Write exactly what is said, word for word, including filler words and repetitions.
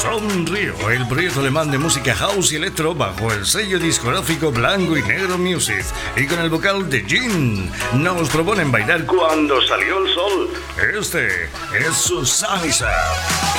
Son Río, el proyecto alemán de música house y electro bajo el sello discográfico Blanco y Negro Music, y con el vocal de Jin nos proponen bailar cuando salió el sol. Este es su salsa.